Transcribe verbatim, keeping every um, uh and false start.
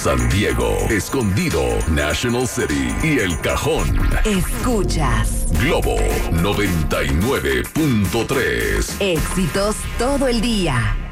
San Diego, Escondido, National City y El Cajón. Escuchas Globo noventa y nueve punto tres. Éxitos todo el día.